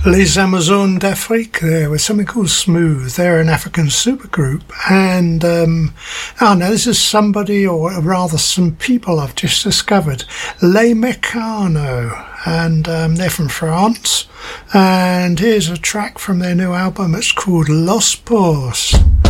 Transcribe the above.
Les Amazones d'Afrique there with something called Smooth. They're an African supergroup. And, oh no, this is somebody, or rather some people I've just discovered. Les Mécano. And they're from France. And here's a track from their new album. It's called Los Poos.